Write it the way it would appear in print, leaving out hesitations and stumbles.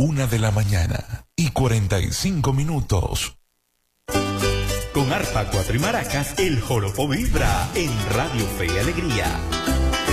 1:45 Con arpa, cuatro y maracas, el joropo vibra en Radio Fe y Alegría.